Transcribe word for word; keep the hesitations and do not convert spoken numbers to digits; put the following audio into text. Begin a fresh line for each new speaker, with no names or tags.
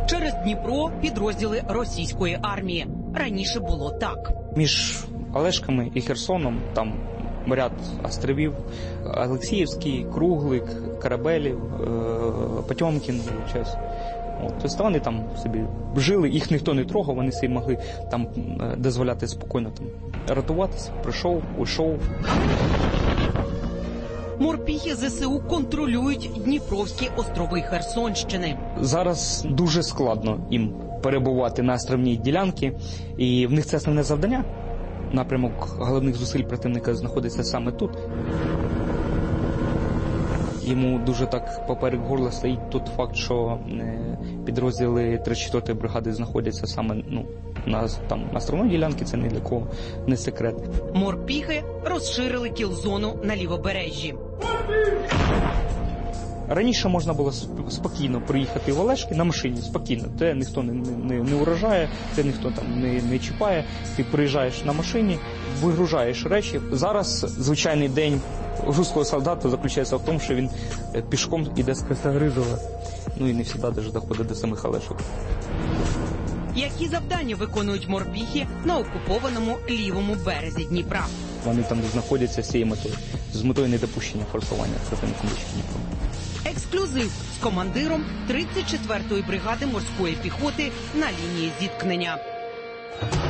Через Дніпро підрозділи російської армії. Раніше було так.
Між Олешками і Херсоном там ряд островів: Олексіївський, Круглик, Корабелів, Потьомкін. Тобто вони там собі жили, їх ніхто не трогав, вони собі могли там дозволяти спокійно там рятуватися. Прийшов, уйшов.
Морпіхи зе се у контролюють Дніпровські острови Херсонщини.
Зараз дуже складно їм перебувати на островній ділянці, і в них це основне завдання. Напрямок головних зусиль противника знаходиться саме тут. Йому дуже так поперек горла стоїть тут факт, що підрозділи тридцять четвертої бригади знаходяться саме ну, на, там, на островній ділянці, це ні для кого не секрет.
Морпіхи розширили кіл-зону на лівобережжі.
Раніше можна було спокійно приїхати в Олешки на машині, спокійно. Те ніхто не, не, не уражає, те ніхто там не, не чіпає. Ти приїжджаєш на машині, вигружаєш речі. Зараз звичайний день руського солдата заключається в тому, що він пішком іде з Красогризова. Ну і не завжди навіть доходить до самих Олешок.
Які завдання виконують морпіхи на окупованому лівому березі Дніпра?
Вони там знаходяться з цією метою, з метою недопущення форсування противником Дніпра.
Ексклюзив з командиром тридцять четвертої бригади морської піхоти на лінії зіткнення.